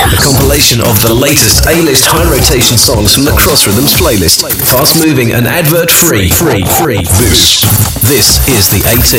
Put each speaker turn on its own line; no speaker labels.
A compilation of the latest A-list high rotation songs from the Cross Rhythms playlist. Fast moving and advert free. This is the A-Team.